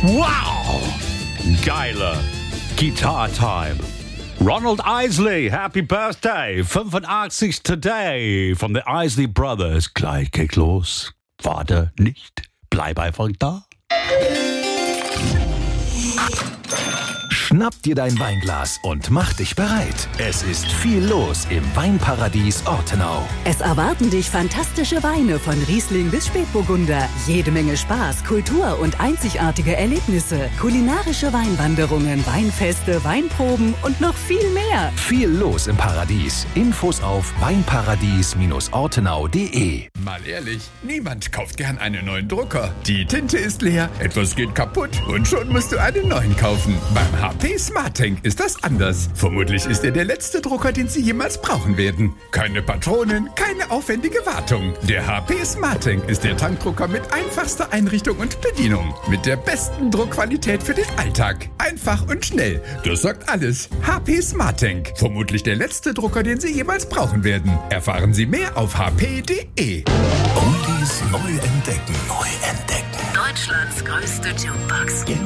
Wow! Geile Guitar Time. Ronald Isley, Happy Birthday, 85 today von the Isley Brothers. Gleich geht los. Warte nicht, bleib einfach da. Schnapp dir dein Weinglas und mach dich bereit. Es ist viel los im Weinparadies Ortenau. Es erwarten dich fantastische Weine von Riesling bis Spätburgunder. Jede Menge Spaß, Kultur und einzigartige Erlebnisse. Kulinarische Weinwanderungen, Weinfeste, Weinproben und noch viel mehr. Viel los im Paradies. Infos auf weinparadies-ortenau.de. Mal ehrlich, niemand kauft gern einen neuen Drucker. Die Tinte ist leer, etwas geht kaputt und schon musst du einen neuen kaufen. Beim HP SmartTank ist das anders. Vermutlich ist er der letzte Drucker, den Sie jemals brauchen werden. Keine Patronen, keine aufwendige Wartung. Der HP SmartTank ist der Tankdrucker mit einfachster Einrichtung und Bedienung. Mit der besten Druckqualität für den Alltag. Einfach und schnell. Das sagt alles. HP SmartTank. Vermutlich der letzte Drucker, den Sie jemals brauchen werden. Erfahren Sie mehr auf hp.de. Oldies neu entdecken. Deutschlands größte Jukebox.